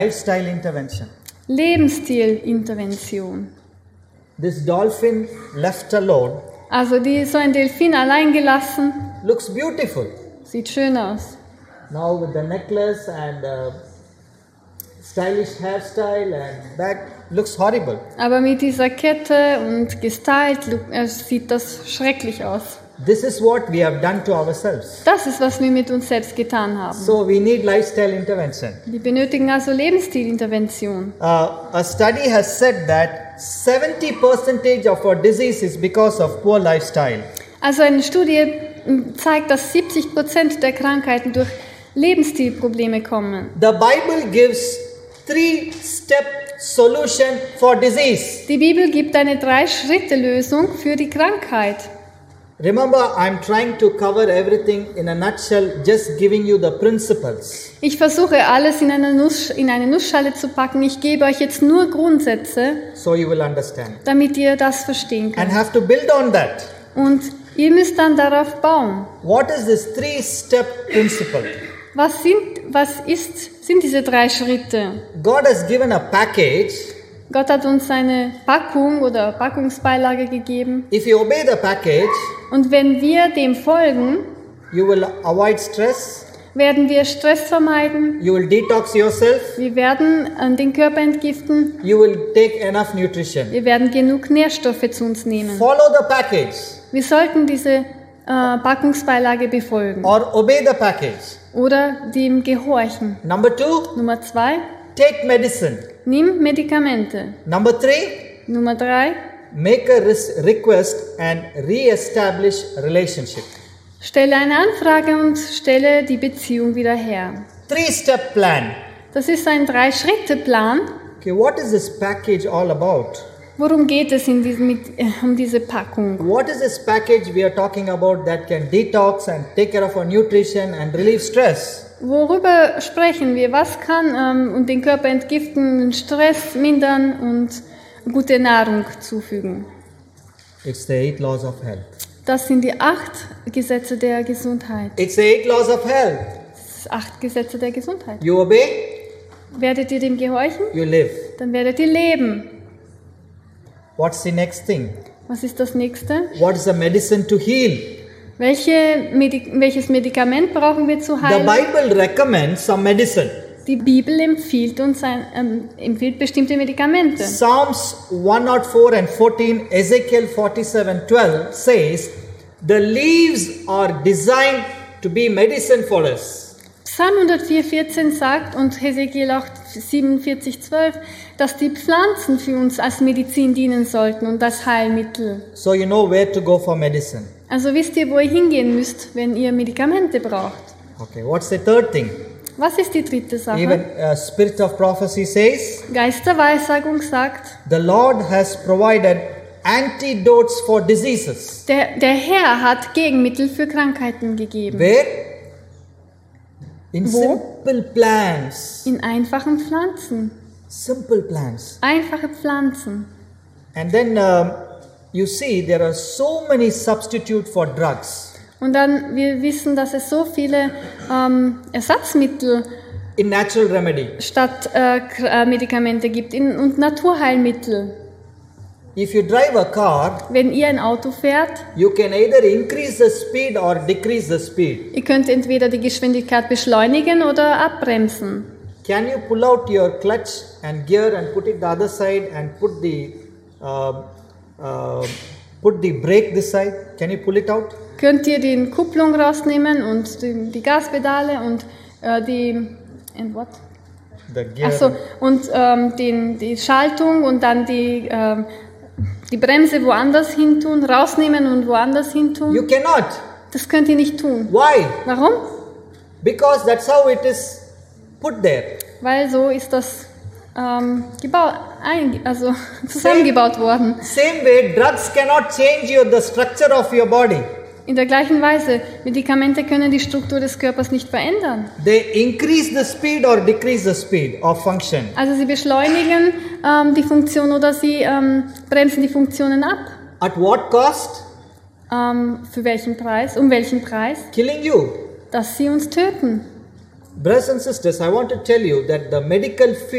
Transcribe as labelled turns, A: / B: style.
A: Lifestyle intervention.
B: Lebensstilintervention.
A: This dolphin left alone
B: Also so ein Delfin allein gelassen,
A: looks beautiful.
B: sieht schön aus.
A: Now with the necklace and stylish hairstyle and bag, looks horrible.
B: Aber mit dieser Kette und gestylt sieht das schrecklich aus.
A: This is what we have done to ourselves.
B: Das ist, was wir mit uns selbst getan haben.
A: So we need lifestyle intervention.
B: Wir benötigen also Lebensstilintervention.
A: A study has said that 70% of our disease is because of poor lifestyle.
B: Also eine Studie zeigt, dass 70% der Krankheiten durch Lebensstilprobleme kommen.
A: The Bible gives 3-step solution for disease.
B: Die Bibel gibt eine 3-Schritte-Lösung für die Krankheit.
A: Remember, I'm trying to cover everything in a nutshell, just giving you the principles.
B: Ich versuche alles in eine Nussschale zu packen. Ich gebe euch jetzt nur Grundsätze,
A: So you will understand.
B: damit ihr das verstehen
A: And
B: könnt.
A: have to build on that.
B: Und ihr müsst dann darauf bauen.
A: What is this 3-step principle?
B: Was sind diese 3 Schritte?
A: God has given a package.
B: Gott hat uns eine Packung oder Packungsbeilage gegeben.
A: If you obey the package,
B: Und wenn wir dem folgen,
A: you will avoid stress,
B: werden wir Stress vermeiden.
A: you will detox yourself,
B: Wir werden den Körper entgiften.
A: you will take enough nutrition.
B: Wir werden genug Nährstoffe zu uns nehmen.
A: Follow the package
B: Wir sollten diese Packungsbeilage befolgen
A: or obey the package.
B: oder dem gehorchen.
A: Number 2,
B: Nummer 2,
A: take medicine.
B: nimm Medikamente.
A: Number 3,
B: Nummer 3,
A: make a request and re-establish relationship.
B: stelle eine Anfrage und stelle die Beziehung wieder her.
A: 3-step plan.
B: Das ist ein 3-Schritte-Plan.
A: Okay, what is this package all about?
B: Worum geht es um diese Packung?
A: What is this package we are talking about that can detox and take care of our nutrition and relieve stress?
B: Worüber sprechen wir? Was kann und den Körper entgiften, Stress mindern und gute Nahrung zufügen?
A: It's the 8 laws of health.
B: Das sind die 8 Gesetze der Gesundheit.
A: It's the 8 laws of health.
B: Das sind 8 Gesetze der Gesundheit.
A: You obey,
B: Werdet ihr dem gehorchen?
A: you live.
B: Dann werdet ihr leben.
A: What's the next thing?
B: Was ist das nächste?
A: What is the medicine to heal?
B: Welches Medikament brauchen wir zu
A: The
B: heilen?
A: Bible recommends some medicine.
B: Die Bibel empfiehlt uns empfiehlt bestimmte Medikamente.
A: Psalms 104 and 14, Ezekiel 47:12 says, the leaves are designed to be medicine for us.
B: Psalm 104,14 sagt und Hesekiel auch 47,12, dass die Pflanzen für uns als Medizin dienen sollten und als Heilmittel.
A: So you know where to go for medicine.
B: Also wisst ihr, wo ihr hingehen müsst, wenn ihr Medikamente braucht.
A: Okay, what's the third thing?
B: Was ist die dritte Sache?
A: Even Spirit of Prophecy says,
B: Geist der Weissagung sagt,
A: the Lord has provided antidotes for diseases.
B: der Herr hat Gegenmittel für Krankheiten gegeben.
A: Where? In
B: Wo?
A: simple plants.
B: In einfachen Pflanzen.
A: Simple plants.
B: Einfache Pflanzen.
A: And then you see there are so many substitute for drugs.
B: Und dann, wir wissen, dass es so viele Ersatzmittel
A: In natural remedy.
B: statt Medikamente gibt und Naturheilmittel.
A: If you drive a car,
B: Wenn ihr ein Auto fährt,
A: you can either increase the speed or decrease the speed.
B: ihr könnt entweder die Geschwindigkeit beschleunigen oder abbremsen.
A: Can you pull out your clutch and gear and put it the other side and put the brake this side? Can you pull it out?
B: Könnt ihr die Kupplung rausnehmen und die Gaspedale und and what?
A: The gear.
B: Achso, und die Schaltung und dann die Bremse woanders hin tun, rausnehmen und woanders hin tun?
A: You cannot.
B: Das könnt ihr nicht tun.
A: Why?
B: Warum?
A: Because that's how it is put there.
B: Weil so ist das zusammengebaut worden.
A: Same way, drugs cannot change the structure of your body.
B: In der gleichen Weise, Medikamente können die Struktur des Körpers nicht verändern.
A: They increase the speed or decrease the speed of function.
B: Also sie beschleunigen die Funktion oder sie bremsen die Funktionen ab.
A: At what cost?
B: Für welchen Preis? Um welchen Preis?
A: Killing you.
B: Dass sie uns töten.
A: Brothers and sisters, I want to tell you that the medical field